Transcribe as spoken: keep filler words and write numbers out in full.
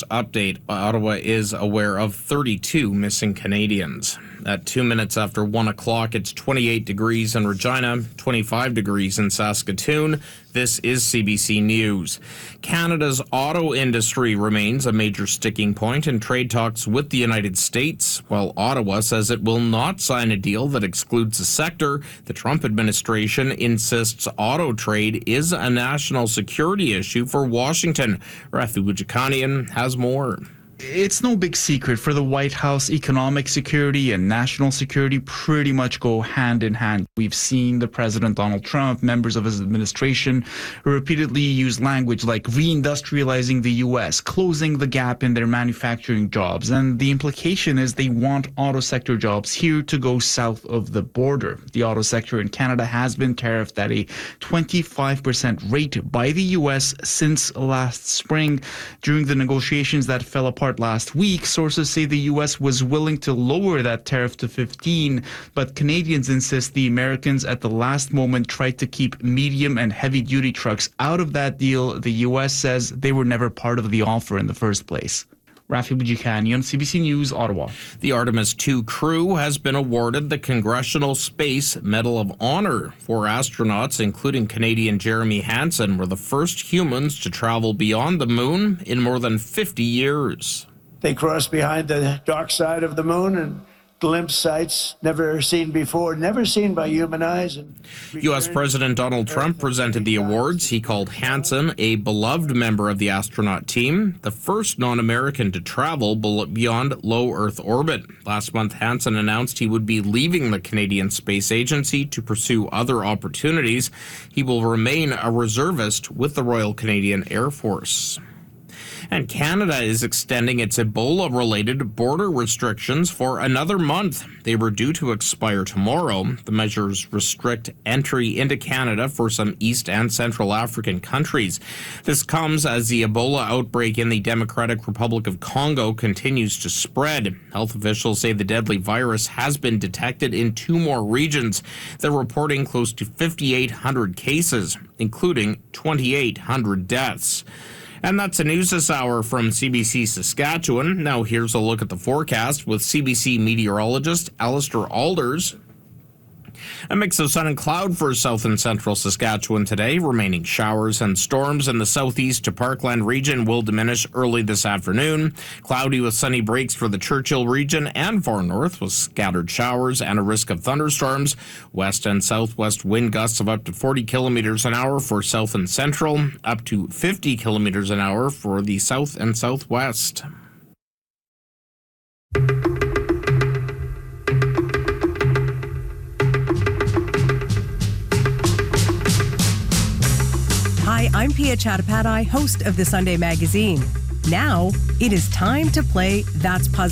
latest update, Ottawa is aware of thirty-two missing Canadians. At two minutes after one o'clock, it's twenty-eight degrees in Regina, twenty-five degrees in Saskatoon. This is C B C News. Canada's auto industry remains a major sticking point in trade talks with the United States. While Ottawa says it will not sign a deal that excludes the sector, the Trump administration insists auto trade is a national security issue for Washington. Rafi Wujikanian has more. It's no big secret for the White House. Economic security and national security pretty much go hand in hand. We've seen the President Donald Trump, members of his administration, repeatedly use language like reindustrializing the U S, closing the gap in their manufacturing jobs. And the implication is they want auto sector jobs here to go south of the border. The auto sector in Canada has been tariffed at a twenty-five percent rate by the U S since last spring. During the negotiations that fell apart last week, sources say the U S was willing to lower that tariff to fifteen, but Canadians insist the Americans at the last moment tried to keep medium and heavy-duty trucks out of that deal. The U S says they were never part of the offer in the first place. Rafi Bujikanian, C B C News, Ottawa. The Artemis two crew has been awarded the Congressional Space Medal of Honor. Four astronauts, including Canadian Jeremy Hansen, were the first humans to travel beyond the moon in more than fifty years. They crossed behind the dark side of the moon and glimpsed sights never seen before, never seen by human eyes. And U S President Donald Trump presented the awards. He called Hansen a beloved member of the astronaut team, the first non-American to travel beyond low Earth orbit. Last month, Hansen announced he would be leaving the Canadian Space Agency to pursue other opportunities. He will remain a reservist with the Royal Canadian Air Force. And Canada is extending its Ebola-related border restrictions for another month. They were due to expire tomorrow. The measures restrict entry into Canada for some East and Central African countries. This comes as the Ebola outbreak in the Democratic Republic of Congo continues to spread. Health officials say the deadly virus has been detected in two more regions. They're reporting close to fifty-eight hundred cases, including twenty-eight hundred deaths. And that's the news this hour from C B C Saskatchewan. Now here's a look at the forecast with C B C meteorologist Alistair Alders. A mix of sun and cloud for south and central Saskatchewan today. Remaining showers and storms in the southeast to Parkland region will diminish early this afternoon. Cloudy with sunny breaks for the Churchill region and far north with scattered showers and a risk of thunderstorms. West and southwest wind gusts of up to forty kilometers an hour for south and central, up to fifty kilometers an hour for the south and southwest. Hi, I'm Pia Chattopadhyay, host of the Sunday Magazine. Now, it is time to play That's Puzzle.